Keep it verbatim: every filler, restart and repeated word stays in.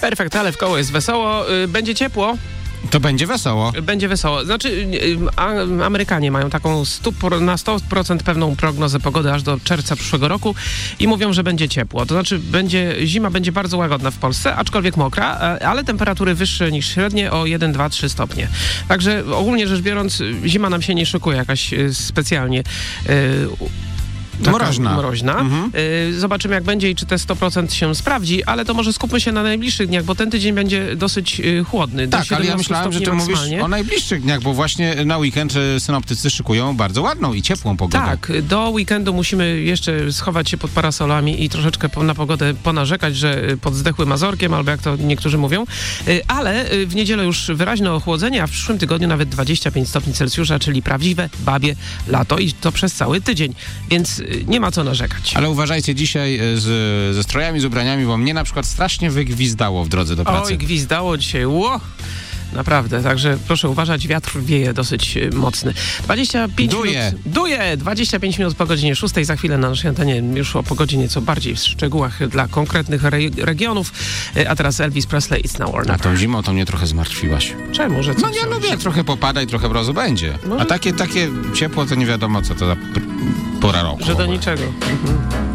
Perfekt, ale w koło jest wesoło. Będzie ciepło. To będzie wesoło. Będzie wesoło. Znaczy, a, Amerykanie mają taką stu, na sto procent pewną prognozę pogody aż do czerwca przyszłego roku i mówią, że będzie ciepło. To znaczy, będzie, zima będzie bardzo łagodna w Polsce, aczkolwiek mokra, ale temperatury wyższe niż średnie o jeden, dwa, trzy stopnie. Także ogólnie rzecz biorąc, zima nam się nie szykuje jakaś specjalnie yy, Mroźna. mroźna. Mhm. Y, zobaczymy, jak będzie i czy te sto procent się sprawdzi, ale to może skupmy się na najbliższych dniach, bo ten tydzień będzie dosyć y, chłodny. Tak, ale ja myślałem, że ty mówisz o najbliższych dniach, bo właśnie na weekend synoptycy szykują bardzo ładną i ciepłą pogodę. Tak, do weekendu musimy jeszcze schować się pod parasolami i troszeczkę na pogodę ponarzekać, że pod zdechłym Mazorkiem, albo jak to niektórzy mówią, y, ale w niedzielę już wyraźne ochłodzenie, a w przyszłym tygodniu nawet dwadzieścia pięć stopni Celsjusza, czyli prawdziwe babie lato i to przez cały tydzień. Więc nie ma co narzekać. Ale uważajcie dzisiaj z, ze strojami, z ubraniami, bo mnie na przykład strasznie wygwizdało w drodze do pracy. Oj, gwizdało dzisiaj, ło! Naprawdę, także proszę uważać, wiatr wieje dosyć mocny. dwadzieścia pięć Duje. minut. Duje! dwadzieścia pięć minut po godzinie szóstej. Za chwilę na naszej antenie już o pogodzie nieco bardziej w szczegółach dla konkretnych re- regionów. A teraz Elvis Presley, It's Now or Never. A tą zimą to mnie trochę zmartwiłaś. Czemu? Że co? No nie lubię, jak trochę popada i trochę mrozu będzie. Może... A takie, takie ciepło to nie wiadomo, co to za pora roku. Że do niczego. Mhm.